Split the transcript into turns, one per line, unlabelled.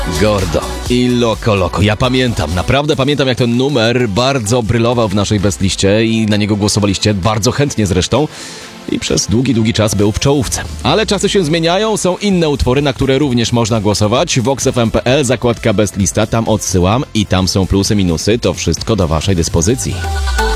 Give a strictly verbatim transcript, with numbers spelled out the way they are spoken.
Gordo i Loco Loco. Ja pamiętam, naprawdę pamiętam, jak ten numer bardzo brylował w naszej bestliście i na niego głosowaliście bardzo chętnie zresztą. I przez długi, długi czas był w czołówce. Ale czasy się zmieniają, są inne utwory, na które również można głosować. vox f m kropka p l, zakładka bestlista, tam odsyłam i tam są plusy, minusy, to wszystko do waszej dyspozycji.